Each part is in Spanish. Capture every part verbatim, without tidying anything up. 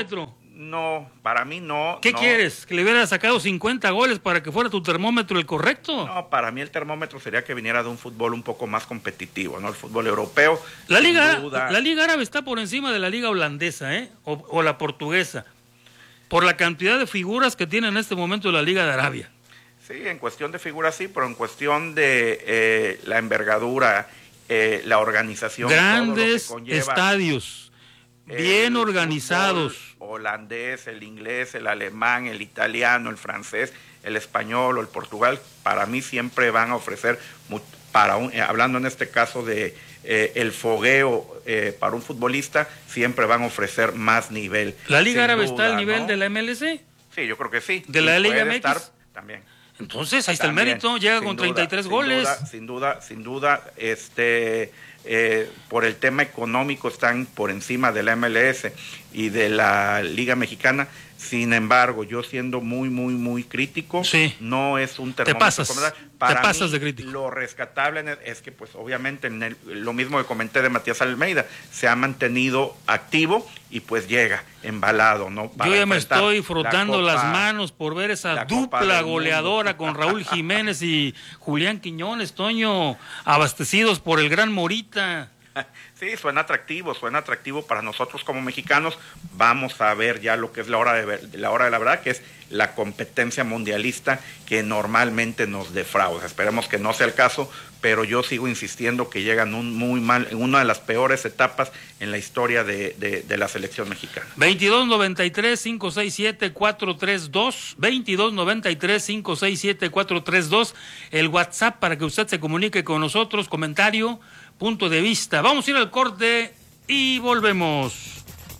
termómetro. No, para mí no. ¿Qué no. quieres? ¿Que le hubiera sacado cincuenta goles para que fuera tu termómetro el correcto? No, para mí el termómetro sería que viniera de un fútbol un poco más competitivo, ¿no? El fútbol europeo. La liga, duda... la liga árabe está por encima de la liga holandesa, ¿eh? O, o la portuguesa, por la cantidad de figuras que tiene en este momento la Liga de Arabia. Sí, en cuestión de figuras sí, pero en cuestión de eh, la envergadura, eh, la organización. Grandes todo lo que conlleva, estadios, bien organizados. Holandés, el inglés, el alemán, el italiano, el francés, el español o el portugal, para mí siempre van a ofrecer, para un, hablando en este caso de eh, el fogueo eh, para un futbolista, siempre van a ofrecer más nivel. ¿La Liga Árabe está al nivel, ¿no?, de la M L C? Sí, yo creo que sí. ¿De la Liga M X? Estar también. Entonces, ahí está También, el mérito, llega con duda, treinta y tres sin goles. Duda, sin duda, sin duda, este, eh, por el tema económico están por encima de la M L S y de la Liga Mexicana. Sin embargo, yo siendo muy, muy, muy crítico, sí, no es un termómetro. Te pasas, Para te pasas mí, de crítico. Lo rescatable es que, pues, obviamente, en el, lo mismo que comenté de Matías Almeida, se ha mantenido activo y, pues, llega embalado, ¿no? Para yo ya me estoy frotando la Copa, las manos por ver esa dupla goleadora con Raúl Jiménez y Julián Quiñones, Toño, abastecidos por el gran Morita. Sí, suena atractivo, suena atractivo para nosotros como mexicanos. Vamos a ver ya lo que es la hora de ver, la hora de la verdad, que es la competencia mundialista que normalmente nos defrauda. Esperemos que no sea el caso, pero yo sigo insistiendo que llegan un muy mal, en una de las peores etapas en la historia de, de, de la selección mexicana. veintidós noventa y tres, cinco seis siete, cuatro tres dos, veintidós noventa y tres, cinco seis siete, cuatro tres dos, el WhatsApp para que usted se comunique con nosotros, comentario, punto de vista. Vamos a ir al corte y volvemos.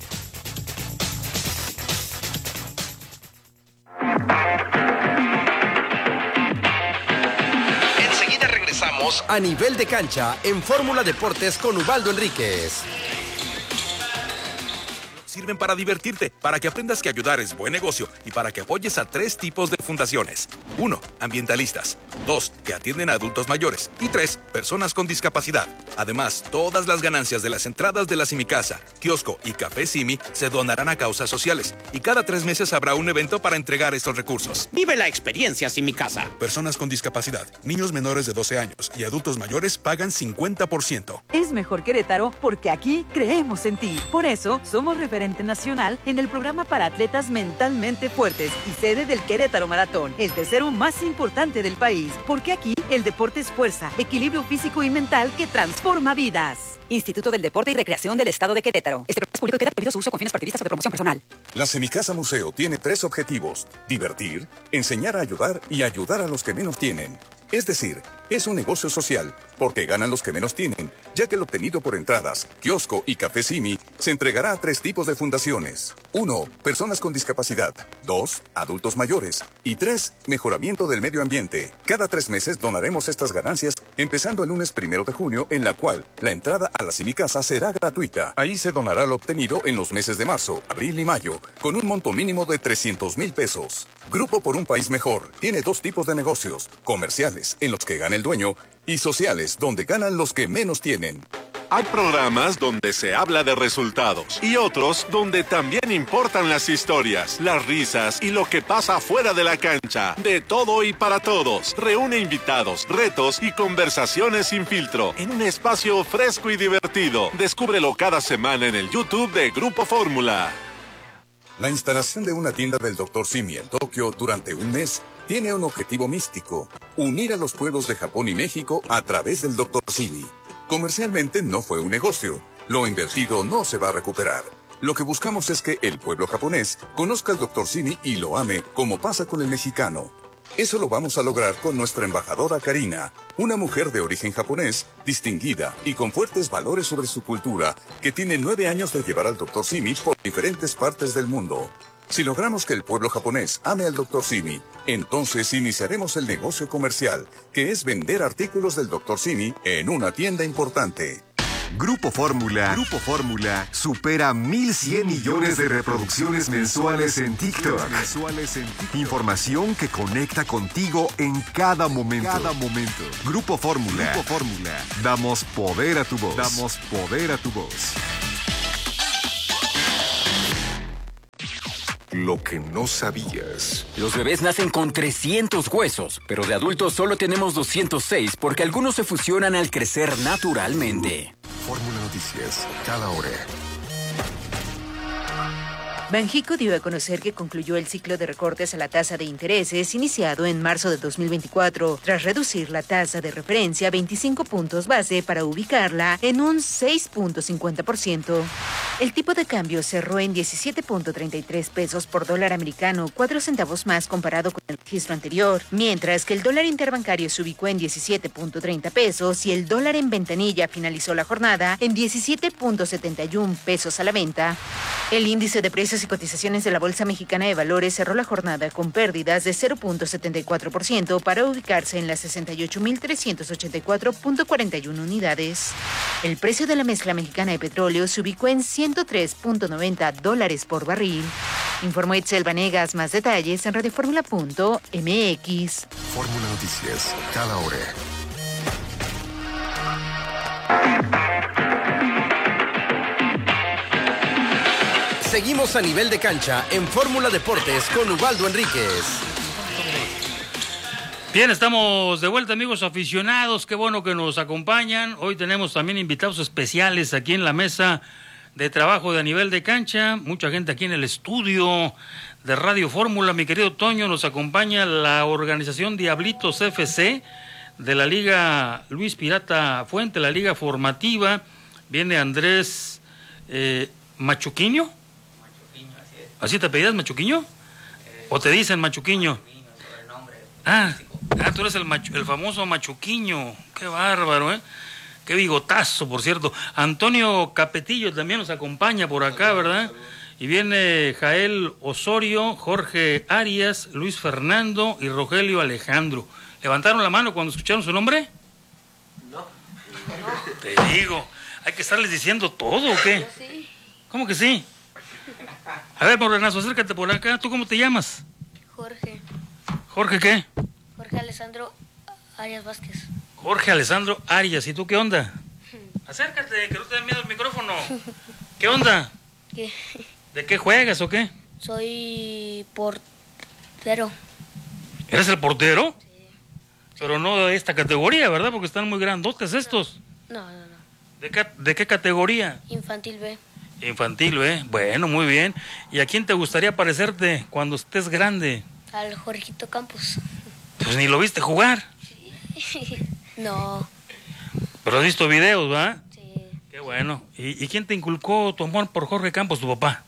Enseguida regresamos a Nivel de Cancha en Fórmula Deportes con Ubaldo Enríquez. Sirven para divertirte, para que aprendas que ayudar es buen negocio y para que apoyes a tres tipos de fundaciones. Uno, ambientalistas. Dos, que atienden a adultos mayores. Y tres, personas con discapacidad. Además, todas las ganancias de las entradas de la Simicasa, kiosco y Café Simi se donarán a causas sociales. Y cada tres meses habrá un evento para entregar estos recursos. Vive la experiencia Simicasa. Personas con discapacidad, niños menores de doce años y adultos mayores pagan cincuenta por ciento. Es mejor Querétaro porque aquí creemos en ti. Por eso, somos referentes nacional en el programa para atletas mentalmente fuertes y sede del Querétaro Maratón, el tercero más importante del país, porque aquí el deporte es fuerza, equilibrio físico y mental que transforma vidas. Instituto del Deporte y Recreación del Estado de Querétaro. Este programa es público y queda prohibido su uso con fines partidistas o de promoción personal. La Semicasa Museo tiene tres objetivos: divertir, enseñar a ayudar y ayudar a los que menos tienen. Es decir, es un negocio social, porque ganan los que menos tienen, ya que lo obtenido por entradas, kiosco y Café Simi se entregará a tres tipos de fundaciones. Uno, personas con discapacidad. Dos, adultos mayores. Y tres, mejoramiento del medio ambiente. Cada tres meses donaremos estas ganancias, empezando el lunes primero de junio, en la cual la entrada a la Semicasa será gratuita. Ahí se donará lo obtenido en los meses de marzo, abril y mayo, con un monto mínimo de trescientos mil pesos. Grupo por un País Mejor tiene dos tipos de negocios: comerciales, en los que gana el dueño, y sociales, donde ganan los que menos tienen. Hay programas donde se habla de resultados y otros donde también importan las historias, las risas y lo que pasa fuera de la cancha. De todo y para todos. Reúne invitados, retos y conversaciones sin filtro en un espacio fresco y divertido. Descúbrelo cada semana en el YouTube de Grupo Fórmula. La instalación de una tienda del doctor Simi en Tokio durante un mes tiene un objetivo místico: unir a los pueblos de Japón y México a través del doctor Simi. Comercialmente no fue un negocio. Lo invertido no se va a recuperar. Lo que buscamos es que el pueblo japonés conozca al doctor Simi y lo ame, como pasa con el mexicano. Eso lo vamos a lograr con nuestra embajadora Karina, una mujer de origen japonés, distinguida y con fuertes valores sobre su cultura, que tiene nueve años de llevar al doctor Simi por diferentes partes del mundo. Si logramos que el pueblo japonés ame al doctor Simi, entonces iniciaremos el negocio comercial, que es vender artículos del doctor Simi en una tienda importante. Grupo Fórmula, Grupo Fórmula supera mil cien millones de reproducciones mensuales en TikTok. Mensuales en TikTok. Información que conecta contigo en cada momento. Cada momento. Grupo Fórmula. Grupo Fórmula. Damos poder a tu voz. Damos poder a tu voz. Lo que no sabías. Los bebés nacen con trescientos huesos, pero de adultos solo tenemos doscientos seis porque algunos se fusionan al crecer naturalmente. Fórmula Noticias, cada hora. Banjico dio a conocer que concluyó el ciclo de recortes a la tasa de intereses iniciado en marzo de dos mil veinticuatro, tras reducir la tasa de referencia a veinticinco puntos base para ubicarla en un seis punto cincuenta por ciento. El tipo de cambio cerró en diecisiete punto treinta y tres pesos por dólar americano, cuatro centavos más comparado con el registro anterior, mientras que el dólar interbancario se ubicó en diecisiete punto treinta pesos y el dólar en ventanilla finalizó la jornada en diecisiete punto setenta y uno pesos a la venta. El índice de precios y cotizaciones de la Bolsa Mexicana de Valores cerró la jornada con pérdidas de cero punto setenta y cuatro por ciento para ubicarse en las sesenta y ocho mil trescientos ochenta y cuatro punto cuarenta y uno unidades. El precio de la mezcla mexicana de petróleo se ubicó en ciento tres punto noventa dólares por barril. Informó Itzel Vanegas. Más detalles en radioformula punto m x. Fórmula Noticias, cada hora. Seguimos a nivel de cancha en Fórmula Deportes con Ubaldo Enríquez. Bien, estamos de vuelta, amigos aficionados. Qué bueno que nos acompañan. Hoy tenemos también invitados especiales aquí en la mesa de trabajo de a nivel de cancha. Mucha gente aquí en el estudio de Radio Fórmula. Mi querido Toño, nos acompaña la organización Diablitos F C de la Liga Luis Pirata Fuente, la Liga Formativa. Viene Andrés eh, Machuquiño. ¿Así te apellidas, Machuquiño? Eh, ¿O te dicen Machuquiño? Ah, ah, tú eres el, machu, el famoso Machuquiño. Qué bárbaro, ¿eh? Qué bigotazo, por cierto. Antonio Capetillo también nos acompaña por acá, ¿verdad? Y viene Jael Osorio, Jorge Arias, Luis Fernando y Rogelio Alejandro. ¿Levantaron la mano cuando escucharon su nombre? No. Te digo, ¿hay que estarles diciendo todo o qué? Sí. ¿Cómo que sí? A ver, Morenazo, acércate por acá. ¿Tú cómo te llamas? Jorge. ¿Jorge qué? Jorge Alessandro Arias Vázquez. Jorge Alessandro Arias. ¿Y tú qué onda? Acércate, que no te den miedo el micrófono. ¿Qué onda? ¿Qué? ¿De qué juegas o qué? Soy portero. ¿Eres el portero? Sí. Pero no de esta categoría, ¿verdad? Porque están muy grandotes estos. No, no, no. ¿De qué, de qué categoría? Infantil B. Infantil, ¿eh? Bueno, muy bien. ¿Y a quién te gustaría parecerte cuando estés grande? Al Jorgito Campos. Pues ni lo viste jugar. Sí. No. Pero has visto videos, ¿verdad? Sí. Qué bueno. ¿Y, ¿Y quién te inculcó tu amor por Jorge Campos, tu papá?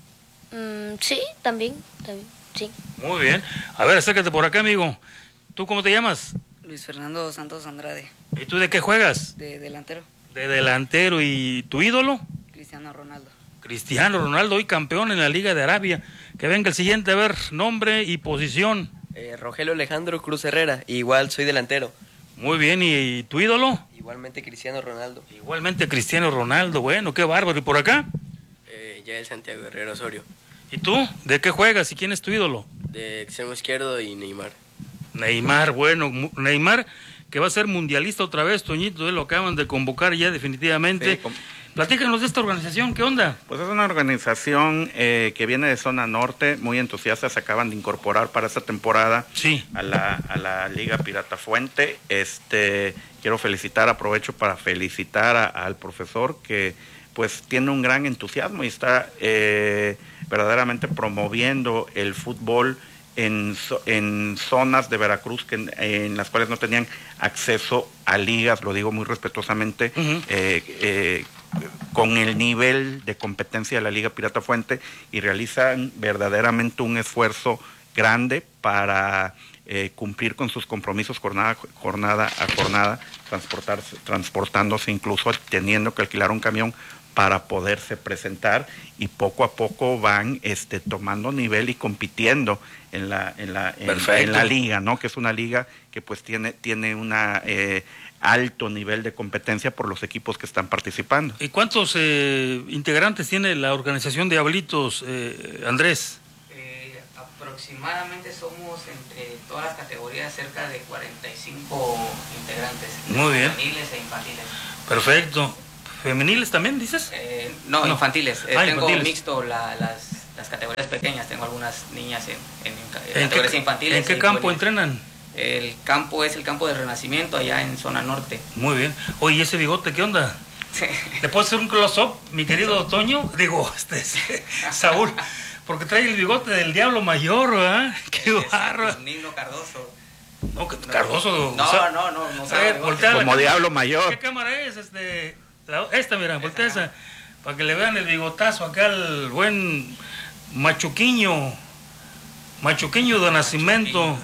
Mm, sí, también, también, sí. Muy bien. A ver, acércate por acá, amigo. ¿Tú cómo te llamas? Luis Fernando Santos Andrade. ¿Y tú de qué juegas? De delantero. De delantero. ¿Y tu ídolo? Cristiano Ronaldo. Cristiano Ronaldo, hoy campeón en la Liga de Arabia. Que venga el siguiente, a ver, nombre y posición. Eh, Rogelio Alejandro Cruz Herrera, igual soy delantero. Muy bien, ¿y, y tu ídolo? Igualmente Cristiano Ronaldo. Igualmente Cristiano Ronaldo, bueno, qué bárbaro. ¿Y por acá? Eh, Yael Santiago Herrera Osorio. ¿Y tú? ¿De qué juegas y quién es tu ídolo? De extremo izquierdo y Neymar. Neymar, bueno, Neymar, que va a ser mundialista otra vez, Toñito, lo acaban de convocar ya definitivamente. Sí, com- Platícanos de esta organización, ¿qué onda? Pues es una organización eh, que viene de zona norte, muy entusiastas, se acaban de incorporar para esta temporada sí. a, la, a la Liga Pirata Fuente. Este, quiero felicitar, aprovecho para felicitar a, al profesor que pues tiene un gran entusiasmo y está eh, verdaderamente promoviendo el fútbol en, en zonas de Veracruz que en, en las cuales no tenían acceso a ligas, lo digo muy respetuosamente, uh-huh. eh, eh, con el nivel de competencia de la Liga Pirata Fuente, y realizan verdaderamente un esfuerzo grande para eh, cumplir con sus compromisos jornada, jornada a jornada, transportarse, transportándose incluso teniendo que alquilar un camión para poderse presentar, y poco a poco van este, tomando nivel y compitiendo en la en la en, en la liga, ¿no? Que es una liga que pues tiene tiene una eh, alto nivel de competencia por los equipos que están participando. ¿Y cuántos eh, integrantes tiene la organización Diablitos, eh, Andrés? Eh, aproximadamente somos entre todas las categorías cerca de cuarenta y cinco integrantes. Muy bien. Femeniles e infantiles. Perfecto. ¿Femeniles también, dices? Eh, no, no, infantiles. Eh, ah, tengo infantiles. mixto la, las, las categorías pequeñas, tengo algunas niñas en, en, en, ¿En categorías qué, infantiles. ¿En qué y campo juveniles. entrenan? El campo es el campo de Renacimiento, allá en zona norte. Muy bien. Oye, ¿y ese bigote qué onda? ¿Le puedo hacer un close-up, mi querido Toño? Digo, este, Saúl, porque trae el bigote del diablo mayor, ¿verdad? Qué barro. Nino Cardoso. No, Cardoso. No, o sea, no, no, no. A ver, voltea la Como cámara. diablo mayor. ¿Qué cámara es? Este, la- esta, mira, voltea esa. Para que le vean el bigotazo acá al buen Machuquiño. Machuquiño de Nacimiento.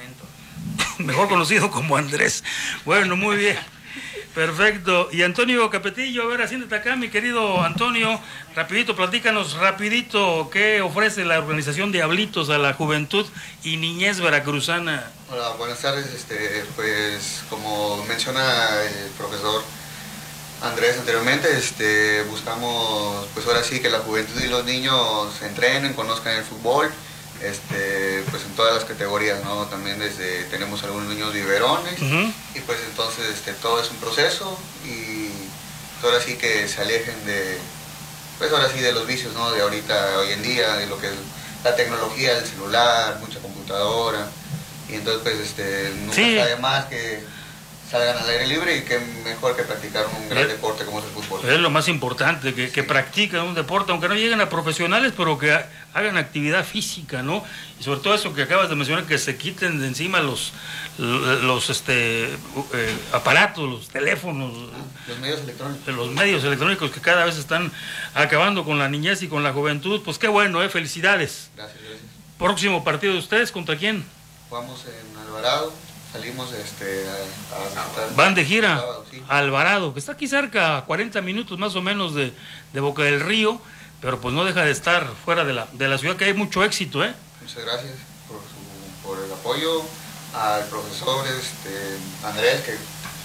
Mejor conocido como Andrés. Bueno, muy bien. Perfecto. Y Antonio Capetillo, a ver, siéntate acá, mi querido Antonio. Rapidito, platícanos rapidito qué ofrece la organización Diablitos a la juventud y niñez veracruzana. Hola, buenas tardes. Este, pues como menciona el profesor Andrés anteriormente, este, buscamos pues ahora sí que la juventud y los niños se entrenen, conozcan el fútbol, este, pues en todas las categorías, ¿no? También desde tenemos algunos niños biberones. Uh-huh. Y pues entonces este, todo es un proceso y pues ahora sí que se alejen de, pues ahora sí de los vicios, ¿no? De ahorita, hoy en día, de lo que es la tecnología, el celular, mucha computadora. Y entonces pues este, nunca Sí. está de más que salgan al aire libre y qué mejor que practicar un gran Eh, deporte como es el fútbol. Es lo más importante, que, que practiquen un deporte, aunque no lleguen a profesionales, pero que ha- hagan actividad física, ¿no? Y sobre todo eso que acabas de mencionar, que se quiten de encima los los este eh, aparatos, los teléfonos, Los medios electrónicos. los medios electrónicos que cada vez están acabando con la niñez y con la juventud. Pues qué bueno, ¿eh? Felicidades. Gracias, gracias. Próximo partido de ustedes, ¿contra quién? Jugamos en Alvarado, salimos este, a, a visitar. Van de gira Sábado, sí. a Alvarado, que está aquí cerca, a cuarenta minutos más o menos de, de Boca del Río, pero pues no deja de estar fuera de la, de la ciudad, que hay mucho éxito, ¿eh? Muchas gracias por, su, por el apoyo al profesor este, Andrés, que,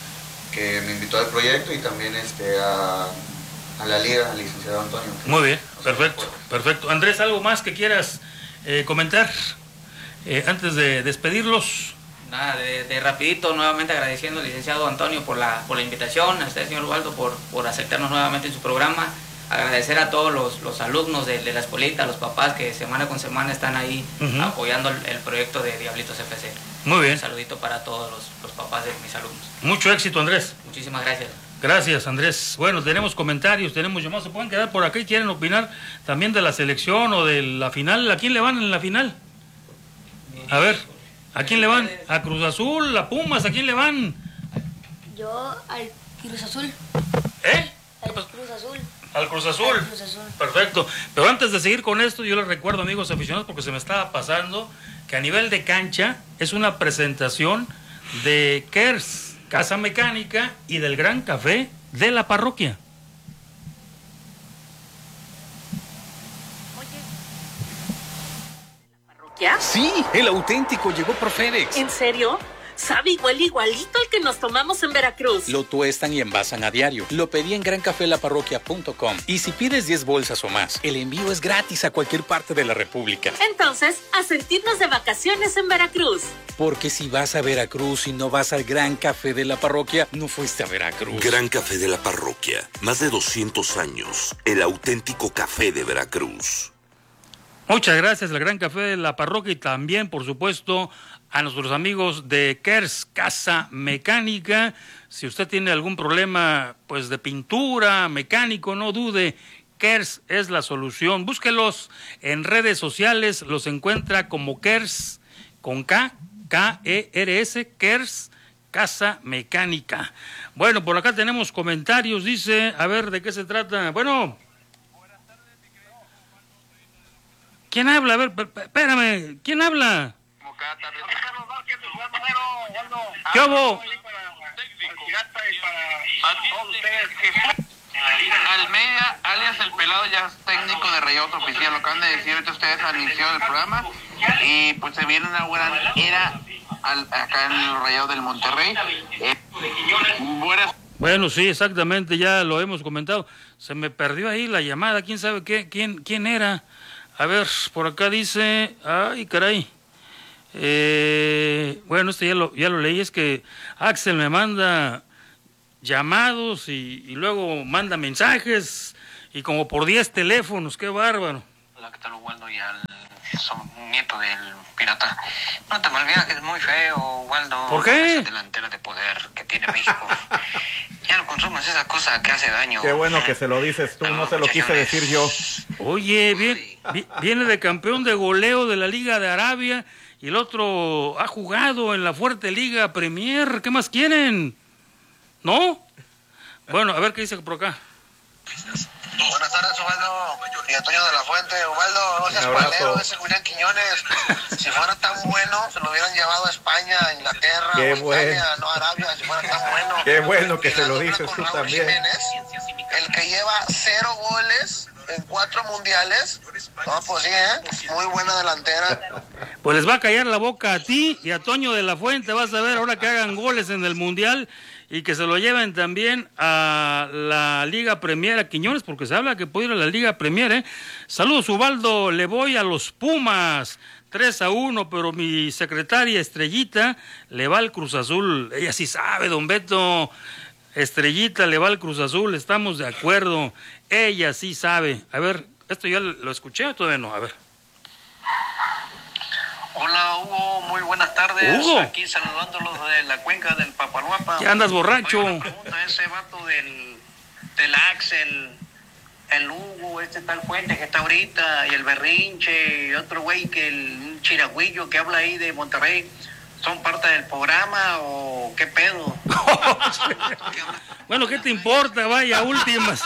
que me invitó al proyecto, y también este, a, a la liga, al licenciado Antonio. Muy bien, perfecto, perfecto. Andrés, ¿algo más que quieras eh, comentar eh, antes de despedirlos? Nada, de, de rapidito, nuevamente agradeciendo al licenciado Antonio por la, por la invitación, a usted, señor Ubaldo, por, por aceptarnos nuevamente en su programa. Agradecer a todos los, los alumnos de, de la escuelita, a los papás que semana con semana están ahí Ujú. apoyando el, el proyecto de Diablitos F C. Muy bien. Un saludito para todos los, los papás de mis alumnos. Mucho éxito, Andrés. Muchísimas gracias. Gracias, Andrés. Bueno, tenemos comentarios, tenemos llamados. ¿Se pueden quedar por acá y quieren opinar también de la selección o de la final? ¿A quién le van en la final? A ver, ¿a quién le van? ¿A Cruz Azul? ¿A Pumas? ¿A quién le van? Yo al Cruz Azul. ¿Eh? Al Cruz Azul. Al Cruz Azul. Al Cruz Azul. Perfecto. Pero antes de seguir con esto, yo les recuerdo, amigos aficionados, porque se me estaba pasando, que a nivel de cancha es una presentación de Kers, Casa Mecánica, y del Gran Café de la parroquia. ¿Ya? Sí, el auténtico llegó por FedEx. ¿En serio? Sabe igual igualito al que nos tomamos en Veracruz. Lo tuestan y envasan a diario. Lo pedí en gran café la parroquia punto com. Y si pides diez bolsas o más, el envío es gratis a cualquier parte de la República. Entonces, a sentirnos de vacaciones en Veracruz. Porque si vas a Veracruz y no vas al Gran Café de la Parroquia, no fuiste a Veracruz. Gran Café de la Parroquia. Más de doscientos años. El auténtico café de Veracruz. Muchas gracias al Gran Café de la Parroquia y también, por supuesto, a nuestros amigos de Kers, Casa Mecánica. Si usted tiene algún problema, pues, de pintura, mecánico, no dude, Kers es la solución. Búsquelos en redes sociales, los encuentra como Kers, con K, K E R S, Kers, Casa Mecánica. Bueno, por acá tenemos comentarios, dice, a ver, ¿de qué se trata? Bueno... ¿Quién habla? A ver, espérame, ¿quién habla? ¿Qué hubo? Almeida, alias El Pelado, ya es técnico de Rayados Oficial. Lo acaban de decir ahorita ustedes al inicio del programa. Y pues se viene una buena era al, acá en los Rayados del Monterrey. Eh, buenas. Bueno, sí, exactamente, ya lo hemos comentado. Se me perdió ahí la llamada, quién sabe qué, quién, quién era. A ver, por acá dice, ay, caray. Eh, bueno, este ya lo, ya lo leí, es que Axel me manda llamados y, y luego manda mensajes y como por diez teléfonos, qué bárbaro. Hola, ¿qué tal, Ubaldo? Y al son nieto del pirata. No te me olvides que es muy feo, Waldo. ¿Por qué? Esa delantera de poder que tiene México. Ya no consumas esa cosa que hace daño. Qué bueno que se lo dices tú, no se lo quise decir yo. Oye, bien, vi- viene de campeón de goleo de la Liga de Arabia y el otro ha jugado en la fuerte Liga Premier. ¿Qué más quieren? ¿No? Bueno, a ver qué dice por acá. Buenas tardes, Ubaldo. Y Antonio de la Fuente. Ubaldo, no seas Un abrazo. palero, ese Julián Quiñones. Si fuera tan bueno, se lo hubieran llevado a España, a Inglaterra, Qué o bueno. Italia, no a Arabia, si fuera tan bueno. Qué bueno que Y se la lo dupla dices con tú Raúl también. Jiménez, el que lleva cero goles en cuatro mundiales. No, pues sí, ¿eh? Muy buena delantera. Pues les va a callar la boca a ti y a Toño de la Fuente. Vas a ver ahora que hagan goles en el Mundial y que se lo lleven también a la Liga Premier, a Quiñones, porque se habla que puede ir a la Liga Premier, ¿eh? Saludos, Ubaldo, le voy a los Pumas, tres a uno, pero mi secretaria Estrellita le va al Cruz Azul. Ella sí sabe, don Beto. Estrellita le va al Cruz Azul, estamos de acuerdo. Ella sí sabe. A ver, ¿esto ya lo escuché o todavía no? A ver. Hola, Hugo, muy buenas tardes. Hugo. Aquí saludándolos de la cuenca del Papaluapa. ¿Qué andas borracho? Oiga, me pregunta ese vato del, del Axel, el Hugo, este tal Fuente que está ahorita, y el Berrinche, y otro güey que el un chiragüillo que habla ahí de Monterrey, ¿son parte del programa o qué pedo? Bueno, ¿qué te importa? Vaya, últimas.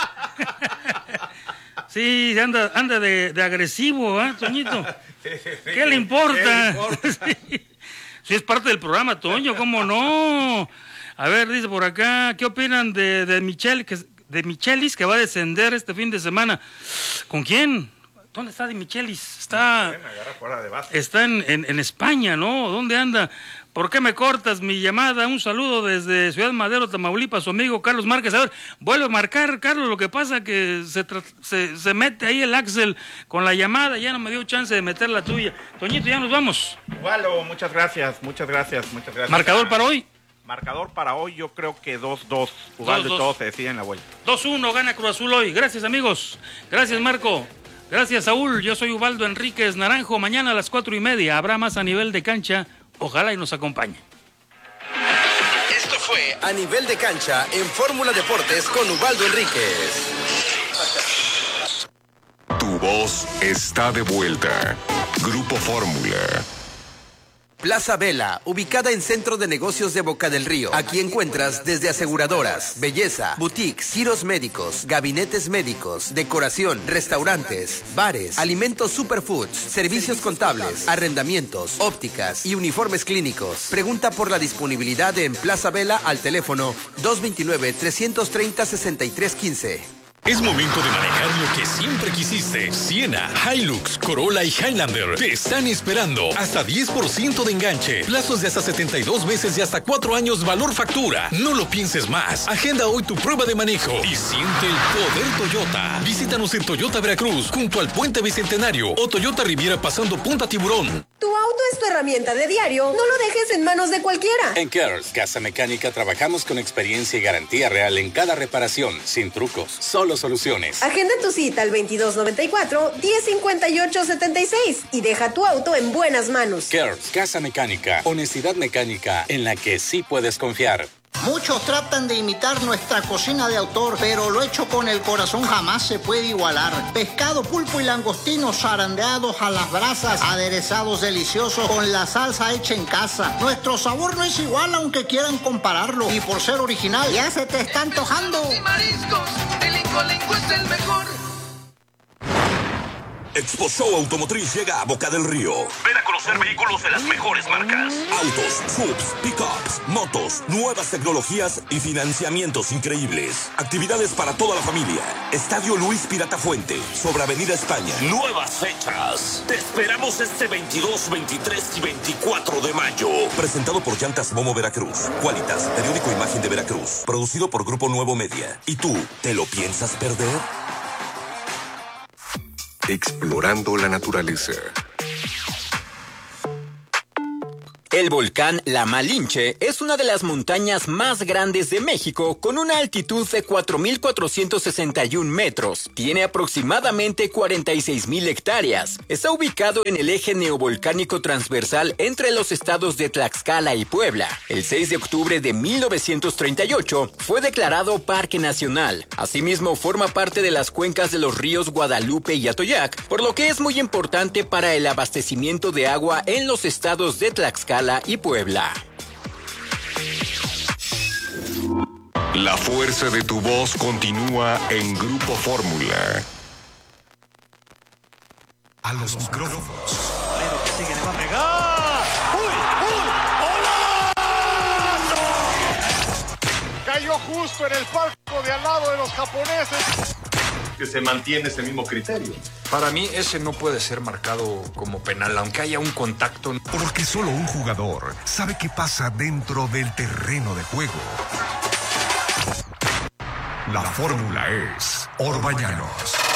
Sí, anda, anda de, de agresivo, ¿ah, Toñito? ¿Qué le importa? ¿Qué le importa? Sí. Sí, es parte del programa, Toño, ¿cómo no? A ver, dice por acá, ¿qué opinan de, de Michel, que, de Michelis que va a descender este fin de semana? ¿Con quién? ¿Dónde está de Michelis? Está, Bueno, agarra fuera de base. está en, en, en España, ¿no? ¿Dónde anda? ¿Por qué me cortas mi llamada? Un saludo desde Ciudad Madero, Tamaulipas, su amigo Carlos Márquez. A ver, vuelve a marcar, Carlos, lo que pasa que se, tra- se, se mete ahí el Axel con la llamada, ya no me dio chance de meter la tuya. Toñito, ya nos vamos. Ubaldo, muchas gracias, muchas gracias, muchas gracias. ¿Marcador para hoy? Marcador para hoy, yo creo que dos dos. Ubaldo y dos. todos se deciden en la vuelta. dos uno gana Cruz Azul hoy. Gracias, amigos. Gracias, Marco. Gracias, Saúl. Yo soy Ubaldo Enríquez Naranjo. Mañana a las cuatro y media habrá más a nivel de cancha. Ojalá y nos acompañe. Esto fue A Nivel de Cancha en Fórmula Deportes con Ubaldo Enríquez. Tu voz está de vuelta. Grupo Fórmula. Plaza Vela, ubicada en Centro de Negocios de Boca del Río. Aquí encuentras desde aseguradoras, belleza, boutiques, giros médicos, gabinetes médicos, decoración, restaurantes, bares, alimentos superfoods, servicios contables, arrendamientos, ópticas y uniformes clínicos. Pregunta por la disponibilidad en Plaza Vela al teléfono dos dos nueve, tres tres cero, seis tres uno cinco. Es momento de manejar lo que siempre quisiste. Siena, Hilux, Corolla y Highlander te están esperando. Hasta diez por ciento de enganche. Plazos de hasta setenta y dos meses y hasta cuatro años valor factura. No lo pienses más. Agenda hoy tu prueba de manejo y siente el poder Toyota. Visítanos en Toyota Veracruz, junto al Puente Bicentenario o Toyota Riviera pasando Punta Tiburón. Tu auto es tu herramienta de diario. No lo dejes en manos de cualquiera. En Cares Casa Mecánica trabajamos con experiencia y garantía real en cada reparación, sin trucos, solo soluciones. Agenda tu cita al veintidós noventa y cuatro, diez cincuenta y ocho setenta y seis y deja tu auto en buenas manos. Cares Casa Mecánica, honestidad mecánica en la que sí puedes confiar. Muchos tratan de imitar nuestra cocina de autor, pero lo hecho con el corazón jamás se puede igualar. Pescado, pulpo y langostinos zarandeados a las brasas, aderezados deliciosos con la salsa hecha en casa. Nuestro sabor no es igual aunque quieran compararlo. Y por ser original, ya se te está antojando. Mariscos, el Incolinco es el mejor. Expo Show Automotriz llega a Boca del Río. Ven a conocer vehículos de las mejores marcas. Autos, subs, pickups, motos, nuevas tecnologías y financiamientos increíbles. Actividades para toda la familia. Estadio Luis Pirata Fuente, sobre Avenida España. Nuevas fechas. Te esperamos este veintidós, veintitrés y veinticuatro de mayo. Presentado por Llantas Momo Veracruz. Qualitas, periódico Imagen de Veracruz. Producido por Grupo Nuevo Media. ¿Y tú, te lo piensas perder? Explorando la naturaleza. El volcán La Malinche es una de las montañas más grandes de México con una altitud de cuatro mil cuatrocientos sesenta y un metros. Tiene aproximadamente cuarenta y seis mil hectáreas. Está ubicado en el eje neovolcánico transversal entre los estados de Tlaxcala y Puebla. El seis de octubre de mil novecientos treinta y ocho fue declarado Parque Nacional. Asimismo, forma parte de las cuencas de los ríos Guadalupe y Atoyac, por lo que es muy importante para el abastecimiento de agua en los estados de Tlaxcala y Puebla. La fuerza de tu voz continúa en Grupo Fórmula. A los micrófonos. Pero que sigue, le va a pegar. ¡Uy, uy! ¡Golazo! Cayó justo en el palco de al lado de los japoneses. Que se mantiene ese mismo criterio. Para mí ese no puede ser marcado como penal, aunque haya un contacto. Porque solo un jugador sabe qué pasa dentro del terreno de juego. La fórmula es Orbañanos.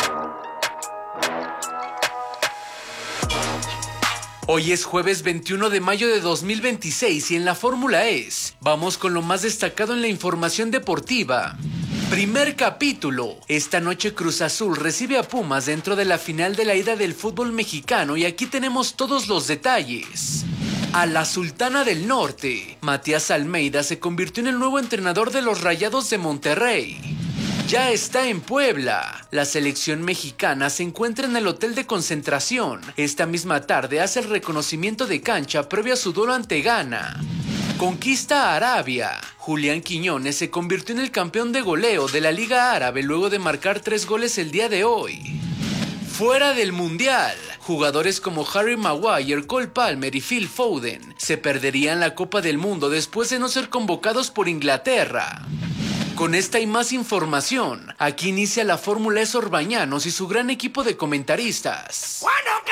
Hoy es jueves veintiuno de mayo de dos mil veintiséis y en la fórmula es... Vamos con lo más destacado en la información deportiva. Primer capítulo. Esta noche Cruz Azul recibe a Pumas dentro de la final de la ida del fútbol mexicano y aquí tenemos todos los detalles. A la Sultana del Norte. Matías Almeida se convirtió en el nuevo entrenador de los Rayados de Monterrey. Ya está en Puebla. La selección mexicana se encuentra en el hotel de concentración. Esta misma tarde hace el reconocimiento de cancha previo a su duelo ante Ghana. Conquista Arabia. Julián Quiñones se convirtió en el campeón de goleo de la Liga Árabe luego de marcar tres goles el día de hoy. Fuera del Mundial. Jugadores como Harry Maguire, Cole Palmer y Phil Foden se perderían la Copa del Mundo después de no ser convocados por Inglaterra. Con esta y más información, aquí inicia la Fórmula Es Orbañanos y su gran equipo de comentaristas.